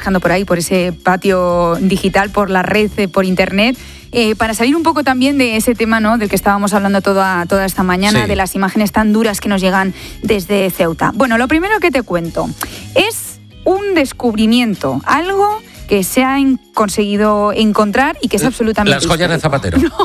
buscando por ahí, por ese patio digital, por la red, por internet, para salir un poco también de ese tema, ¿no?, del que estábamos hablando toda esta mañana, sí, de las imágenes tan duras que nos llegan desde Ceuta. Bueno, lo primero que te cuento es un descubrimiento, algo que se ha conseguido encontrar y que es absolutamente las joyas de Zapatero. No.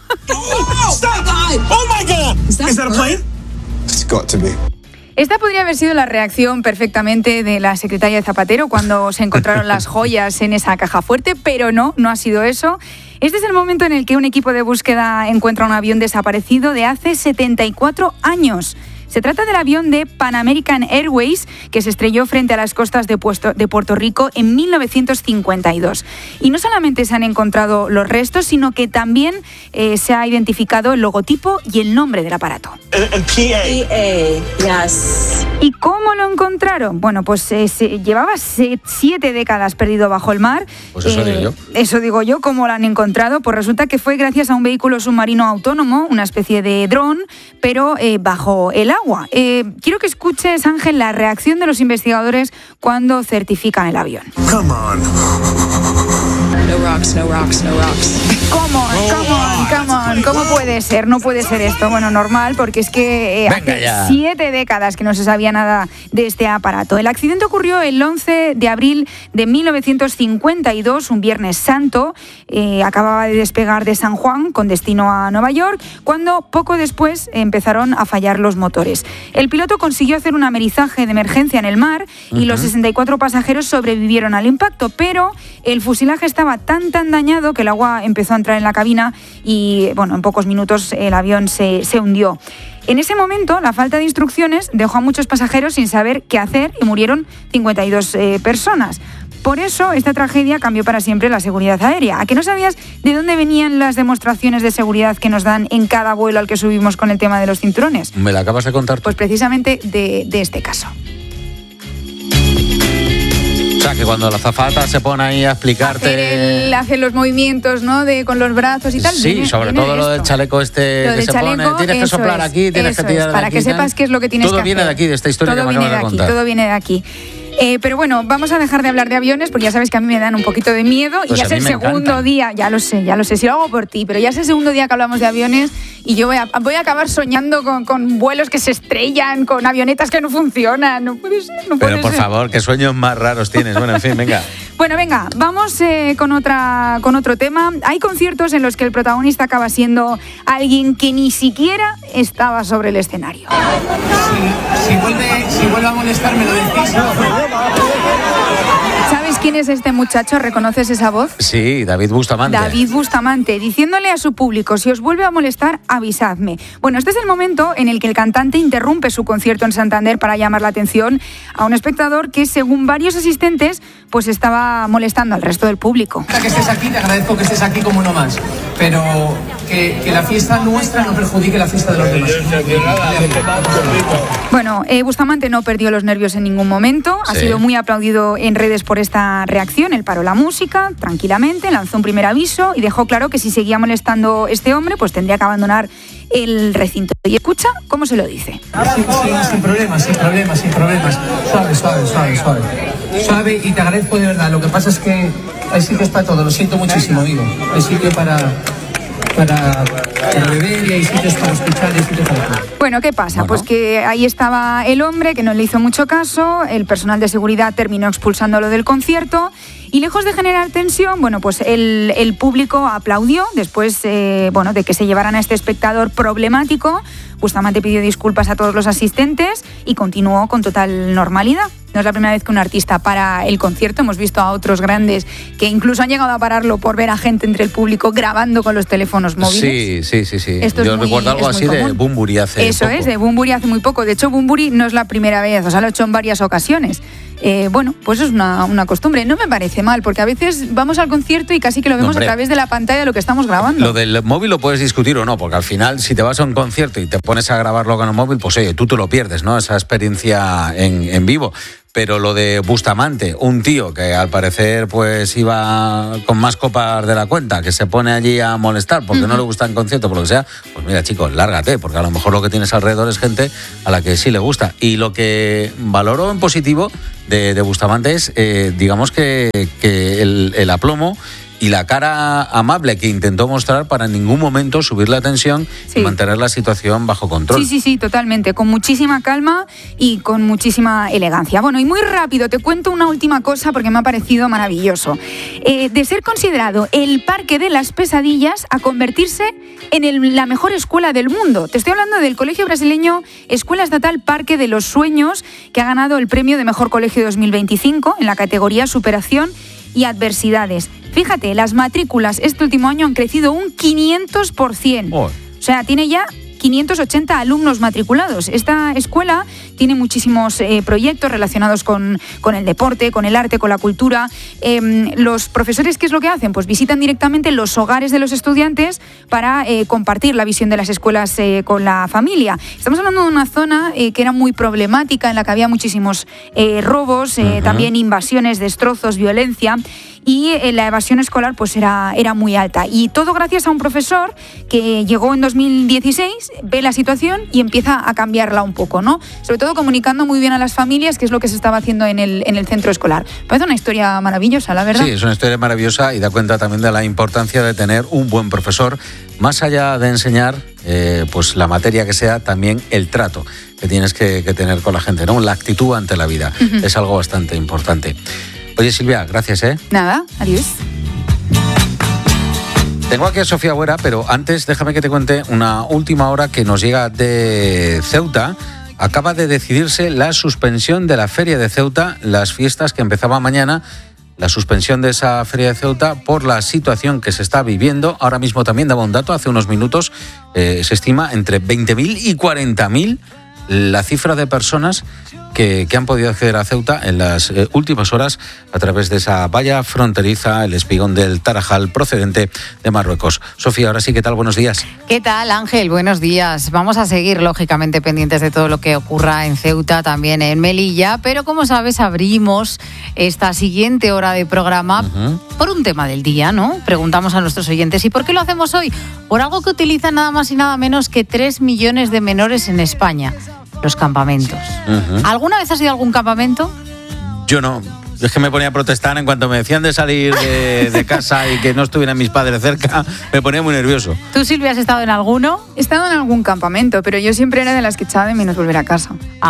Oh my God! Is that a plane? It's got to be. Esta podría haber sido la reacción perfectamente de la secretaria de Zapatero cuando se encontraron las joyas en esa caja fuerte, pero no ha sido eso. Este es el momento en el que un equipo de búsqueda encuentra un avión desaparecido de hace 74 años. Se trata del avión de Pan American Airways que se estrelló frente a las costas de Puerto Rico en 1952. Y no solamente se han encontrado los restos, sino que también se ha identificado el logotipo y el nombre del aparato. PA, yes. ¿Y cómo lo encontraron? Bueno, pues llevaba 7 décadas perdido bajo el mar. Pues eso digo yo. Eso digo yo, ¿cómo lo han encontrado? Pues resulta que fue gracias a un vehículo submarino autónomo, una especie de dron, pero bajo el agua. Quiero que escuches, Ángel, la reacción de los investigadores cuando certifican el avión. come on. No rocks, no rocks, no rocks. Come on. ¿Cómo puede ser? No puede ser esto. Bueno, normal, porque es que hace 7 décadas que no se sabía nada de este aparato. El accidente ocurrió el 11 de abril de 1952, un Viernes Santo. Acababa de despegar de San Juan con destino a Nueva York, cuando poco después empezaron a fallar los motores. El piloto consiguió hacer un amerizaje de emergencia en el mar y los 64 pasajeros sobrevivieron al impacto, pero el fuselaje estaba tan dañado que el agua empezó a entrar en la cabina y, bueno, en pocos minutos el avión se hundió. En ese momento, la falta de instrucciones dejó a muchos pasajeros sin saber qué hacer y murieron 52 personas. Por eso, esta tragedia cambió para siempre la seguridad aérea. ¿A que no sabías de dónde venían las demostraciones de seguridad que nos dan en cada vuelo al que subimos con el tema de los cinturones? Me la acabas de contar tú. Pues precisamente de este caso. O sea, que cuando la azafata se pone ahí a explicarte... Hacer los movimientos, ¿no?, con los brazos y tal. Sí, sobre todo lo del chaleco lo que se pone. Tienes que soplar aquí, tienes que tirar de aquí. Para que sepas qué es lo que tienes que hacer. Todo viene de aquí, de esta historia que me acabas de contar. Todo viene de aquí. Pero bueno, vamos a dejar de hablar de aviones porque ya sabes que a mí me dan un poquito de miedo y pues ya es el segundo día, ya lo sé, si lo hago por ti, pero ya es el segundo día que hablamos de aviones y yo voy a acabar soñando con vuelos que se estrellan, con avionetas que no funcionan. No puede ser, no puede ser. Pero por favor, qué sueños más raros tienes. Bueno, en fin, venga. Bueno, venga, vamos con otro tema. Hay conciertos en los que el protagonista acaba siendo alguien que ni siquiera estaba sobre el escenario. Si vuelve a molestar, me lo decís. ¿Sabes quién es este muchacho? ¿Reconoces esa voz? Sí, David Bustamante. David Bustamante, diciéndole a su público: si os vuelve a molestar, avisadme. Bueno, este es el momento en el que el cantante interrumpe su concierto en Santander para llamar la atención a un espectador que, según varios asistentes, pues estaba molestando al resto del público. Que estés aquí, te agradezco que estés aquí como uno más, pero que la fiesta nuestra no perjudique la fiesta de los demás. Bueno, Bustamante no perdió los nervios en ningún momento, ha sido muy aplaudido en redes por esta reacción. Él paró la música tranquilamente, lanzó un primer aviso y dejó claro que si seguía molestando este hombre, pues tendría que abandonar el recinto. Y escucha cómo se lo dice. Sin problemas. Suave, y te agradezco de verdad. Lo que pasa es que hay sitios para todo, lo siento muchísimo, amigo. Hay sitio para beber y hay sitios para escuchar y hay sitios para todo. Bueno, ¿qué pasa? Pues que ahí estaba el hombre, que no le hizo mucho caso, el personal de seguridad terminó expulsándolo del concierto y lejos de generar tensión, bueno, pues el público aplaudió después de que se llevaran a este espectador problemático. Bustamante pidió disculpas a todos los asistentes y continuó con total normalidad. No es la primera vez que un artista para el concierto. Hemos visto a otros grandes que incluso han llegado a pararlo por ver a gente entre el público grabando con los teléfonos móviles. Sí. Yo recuerdo algo así de Bunbury hace poco. Eso es, de Bunbury hace muy poco. De hecho, Bunbury no es la primera vez, o sea, lo ha hecho en varias ocasiones. Pues es una costumbre. No me parece mal, porque a veces vamos al concierto y casi que lo vemos a través de la pantalla de lo que estamos grabando. Lo del móvil lo puedes discutir o no, porque al final, si te vas a un concierto y te pones a grabarlo con el móvil, pues oye, tú te lo pierdes, ¿no? Esa experiencia en vivo. Pero lo de Bustamante, un tío que al parecer pues iba con más copas de la cuenta, que se pone allí a molestar porque no le gusta el concierto, por lo que sea, pues mira, chicos, lárgate, porque a lo mejor lo que tienes alrededor es gente a la que sí le gusta. Y lo que valoro en positivo de Bustamante es, digamos que el aplomo y la cara amable que intentó mostrar para en ningún momento subir la tensión y mantener la situación bajo control. Sí, totalmente, con muchísima calma y con muchísima elegancia. Bueno, y muy rápido te cuento una última cosa porque me ha parecido maravilloso. De ser considerado el Parque de las Pesadillas a convertirse en la mejor escuela del mundo. Te estoy hablando del colegio brasileño Escuela Estatal Parque de los Sueños, que ha ganado el premio de Mejor Colegio 2025 en la categoría Superación y Adversidades. Fíjate, las matrículas este último año han crecido un 500%. O sea, tiene ya 580 alumnos matriculados. Esta escuela tiene muchísimos proyectos relacionados con el deporte, con el arte, con la cultura. Los profesores, ¿qué es lo que hacen? Pues visitan directamente los hogares de los estudiantes para compartir la visión de las escuelas con la familia. Estamos hablando de una zona que era muy problemática, en la que había muchísimos robos, también invasiones, destrozos, violencia. Y la evasión escolar pues era muy alta. Y todo gracias a un profesor que llegó en 2016, ve la situación y empieza a cambiarla un poco, ¿no? Sobre todo comunicando muy bien a las familias qué es lo que se estaba haciendo en el centro escolar. Parece una historia maravillosa, la verdad. Sí, es una historia maravillosa y da cuenta también de la importancia de tener un buen profesor, más allá de enseñar pues la materia que sea, también el trato que tienes que tener con la gente, ¿no? La actitud ante la vida es algo bastante importante. Oye, Silvia, gracias, ¿eh? Nada, adiós. Tengo aquí a Sofía Huera, pero antes déjame que te cuente una última hora que nos llega de Ceuta. Acaba de decidirse la suspensión de la Feria de Ceuta, las fiestas que empezaban mañana, la suspensión de esa Feria de Ceuta por la situación que se está viviendo. Ahora mismo también daba un dato, hace unos minutos, se estima entre 20.000 y 40.000 la cifra de personas que han podido acceder a Ceuta en las últimas horas a través de esa valla fronteriza, el espigón del Tarajal, procedente de Marruecos. Sofía, ahora sí, ¿qué tal? Buenos días. ¿Qué tal, Ángel? Buenos días. Vamos a seguir, lógicamente, pendientes de todo lo que ocurra en Ceuta, también en Melilla, pero como sabes, abrimos esta siguiente hora de programa por un tema del día, ¿no? Preguntamos a nuestros oyentes, ¿y por qué lo hacemos hoy? Por algo que utilizan nada más y nada menos que 3 millones de menores en España. Los campamentos. ¿Alguna vez has ido a algún campamento? Yo no. Es que me ponía a protestar en cuanto me decían de salir de casa y que no estuvieran mis padres cerca, me ponía muy nervioso. ¿Tú, Silvia, has estado en alguno? He estado en algún campamento, pero yo siempre era de las que echaba de menos volver a casa.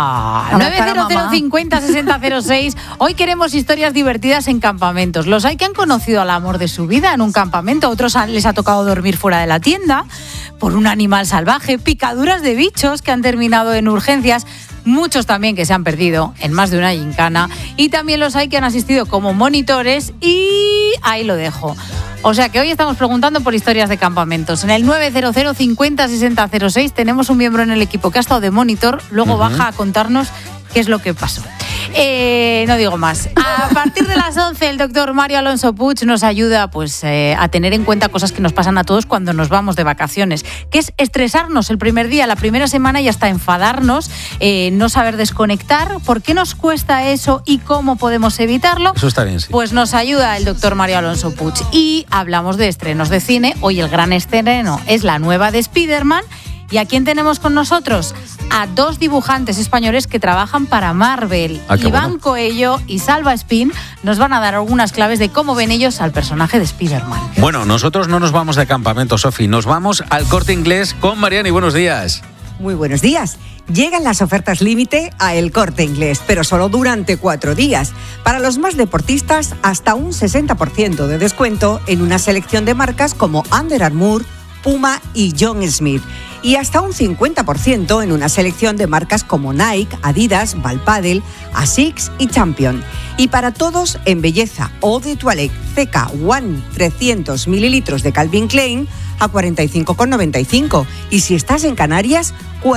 900 50 60 06. Hoy queremos historias divertidas en campamentos. Los hay que han conocido al amor de su vida en un campamento, otros les ha tocado dormir fuera de la tienda por un animal salvaje, picaduras de bichos que han terminado en urgencias. Muchos también que se han perdido en más de una gincana y también los hay que han asistido como monitores y ahí lo dejo. O sea que hoy estamos preguntando por historias de campamentos. En el 900 50 60 06 tenemos un miembro en el equipo que ha estado de monitor, luego baja a contarnos qué es lo que pasó. No digo más. A partir de las 11 el doctor Mario Alonso Puig nos ayuda pues, a tener en cuenta cosas que nos pasan a todos cuando nos vamos de vacaciones, que es estresarnos el primer día, la primera semana y hasta enfadarnos, no saber desconectar. ¿Por qué nos cuesta eso y cómo podemos evitarlo? Eso está bien, sí. Pues nos ayuda el doctor Mario Alonso Puig. Y hablamos de estrenos de cine. Hoy el gran estreno es la nueva de Spider-Man. ¿Y a quién tenemos con nosotros? A 2 dibujantes españoles que trabajan para Marvel. Iván Coello y Salva Espín nos van a dar algunas claves de cómo ven ellos al personaje de Spider-Man. Bueno, nosotros no nos vamos de campamento, Sofi, nos vamos al Corte Inglés con Mariani. Buenos días. Muy buenos días. Llegan las ofertas límite a El Corte Inglés, pero solo durante 4 días. Para los más deportistas, hasta un 60% de descuento en una selección de marcas como Under Armour, Puma y John Smith. Y hasta un 50% en una selección de marcas como Nike, Adidas, Valpadel, Asics y Champion. Y para todos en belleza, Eau de Toilette CK One 300 mililitros de Calvin Klein a 45,95. Y si estás en Canarias,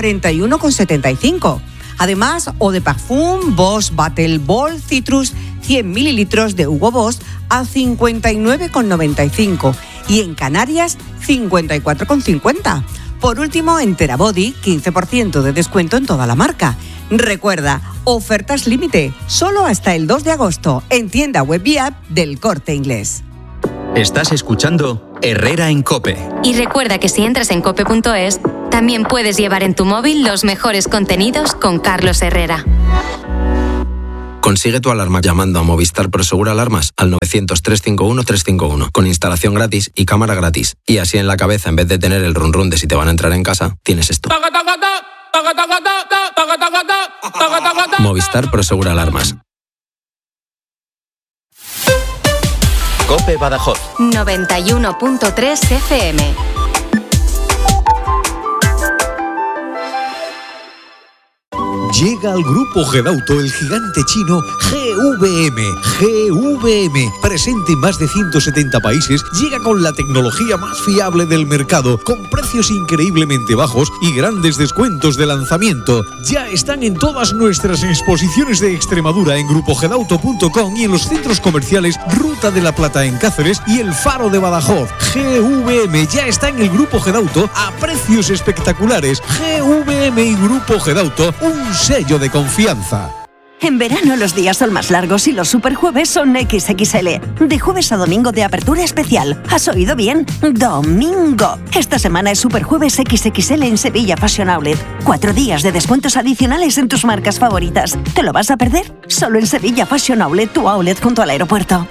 41,75. Además, Eau de Parfum, Boss Battle Ball Citrus 100 mililitros de Hugo Boss a 59,95. Y en Canarias, 54,50. Por último, en Terabody, 15% de descuento en toda la marca. Recuerda, ofertas límite, solo hasta el 2 de agosto, en tienda web y app del Corte Inglés. Estás escuchando Herrera en COPE. Y recuerda que si entras en cope.es, también puedes llevar en tu móvil los mejores contenidos con Carlos Herrera. Consigue tu alarma llamando a Movistar Prosegur Alarmas al 900-351-351 con instalación gratis y cámara gratis. Y así en la cabeza, en vez de tener el run run de si te van a entrar en casa, tienes esto. Movistar Prosegur Alarmas. COPE Badajoz 91.3 FM. Llega al Grupo Gedauto el gigante chino GVM. GVM, presente en más de 170 países, llega con la tecnología más fiable del mercado, con precios increíblemente bajos y grandes descuentos de lanzamiento. Ya están en todas nuestras exposiciones de Extremadura en grupogedauto.com y en los centros comerciales Ruta de la Plata en Cáceres y El Faro de Badajoz. GVM ya está en el Grupo Gedauto a precios espectaculares. GVM y Grupo Gedauto, un sello de confianza. En verano los días son más largos y los superjueves son XXL. De jueves a domingo de apertura especial. ¿Has oído bien? Domingo. Esta semana es Superjueves XXL en Sevilla Fashion Outlet. 4 días de descuentos adicionales en tus marcas favoritas. ¿Te lo vas a perder? Solo en Sevilla Fashion Outlet, tu outlet junto al aeropuerto.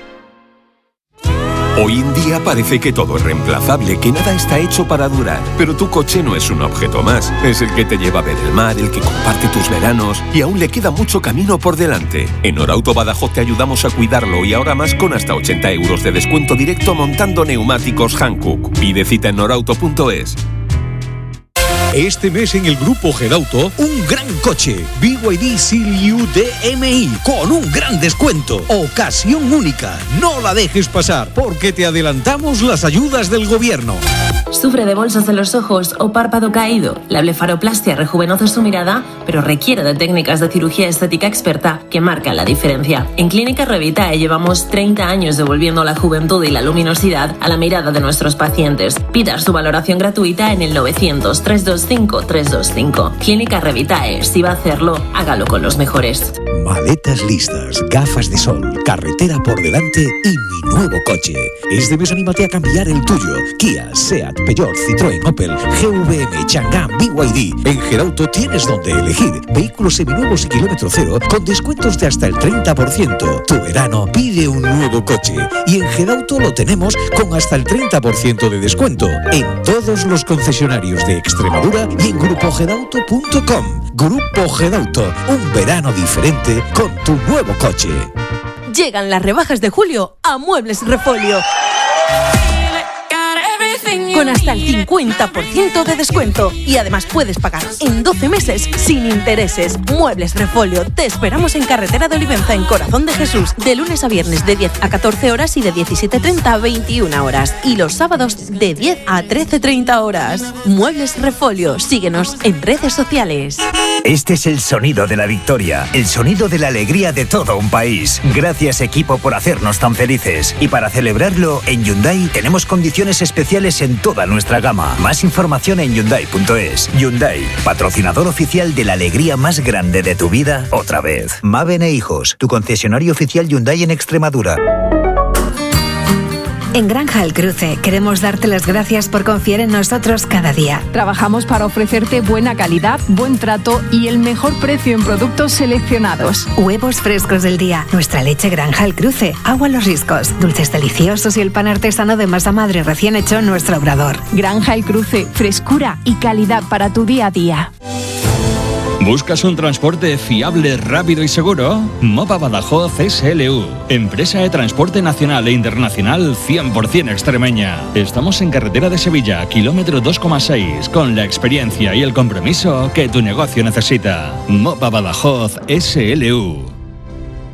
Hoy en día parece que todo es reemplazable, que nada está hecho para durar. Pero tu coche no es un objeto más. Es el que te lleva a ver el mar, el que comparte tus veranos. Y aún le queda mucho camino por delante. En Norauto Badajoz te ayudamos a cuidarlo y ahora más con hasta 80 euros de descuento directo montando neumáticos Hankook. Pide cita en norauto.es. Este mes en el Grupo Gedauto, un gran coche, BYD Seal-U DMI, con un gran descuento. Ocasión única, no la dejes pasar, porque te adelantamos las ayudas del gobierno. ¿Sufre de bolsas en los ojos o párpado caído? La blefaroplastia rejuvenece su mirada, pero requiere de técnicas de cirugía estética experta que marcan la diferencia. En Clínica Revitae llevamos 30 años devolviendo la juventud y la luminosidad a la mirada de nuestros pacientes. Pida su valoración gratuita en el 900-325-325. Clínica Revitae, si va a hacerlo, hágalo con los mejores. Maletas listas, gafas de sol, carretera por delante y mi nuevo coche. Este mes anímate a cambiar el tuyo. Kia, Seat, Peugeot, Citroën, Opel, GVM, Chang'an, BYD. En Gedauto tienes donde elegir. Vehículos seminuevos y kilómetro cero con descuentos de hasta el 30%. Tu verano pide un nuevo coche. Y en Gedauto lo tenemos con hasta el 30% de descuento. En todos los concesionarios de Extremadura y en grupogedauto.com. Grupo Gedauto, un verano diferente con tu nuevo coche. Llegan las rebajas de julio a Muebles Refolio. Con hasta el 50% de descuento. Y además puedes pagar en 12 meses sin intereses. Muebles Refolio. Te esperamos en Carretera de Olivenza, en Corazón de Jesús. De lunes a viernes de 10 a 14 horas y de 17:30 a 21 horas. Y los sábados de 10 a 13:30 horas. Muebles Refolio. Síguenos en redes sociales. Este es el sonido de la victoria. El sonido de la alegría de todo un país. Gracias, equipo, por hacernos tan felices. Y para celebrarlo, en Hyundai tenemos condiciones especiales en toda nuestra gama. Más información en Hyundai.es. Hyundai, patrocinador oficial de la alegría más grande de tu vida, otra vez. Maven e Hijos, tu concesionario oficial Hyundai en Extremadura. En Granja El Cruce queremos darte las gracias por confiar en nosotros cada día. Trabajamos para ofrecerte buena calidad, buen trato y el mejor precio en productos seleccionados. Huevos frescos del día, nuestra leche Granja El Cruce, agua Los Riscos, dulces deliciosos y el pan artesano de masa madre recién hecho en nuestro obrador. Granja El Cruce, frescura y calidad para tu día a día. ¿Buscas un transporte fiable, rápido y seguro? Mopa Badajoz SLU, empresa de transporte nacional e internacional 100% extremeña. Estamos en carretera de Sevilla, kilómetro 2,6, con la experiencia y el compromiso que tu negocio necesita. Mopa Badajoz SLU.